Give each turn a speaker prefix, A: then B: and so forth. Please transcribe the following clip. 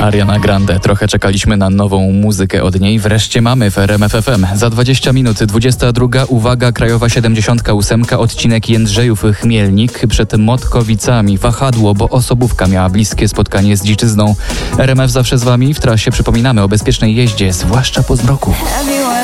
A: Ariana Grande. Trochę czekaliśmy na nową muzykę od niej. Wreszcie mamy w RMF FM. Za 20 minut 22. Uwaga, Krajowa 78. Odcinek Jędrzejów-Chmielnik przed Motkowicami. Wahadło, bo osobówka miała bliskie spotkanie z dziczyzną. RMF zawsze z wami. W trasie przypominamy o bezpiecznej jeździe, zwłaszcza po zmroku.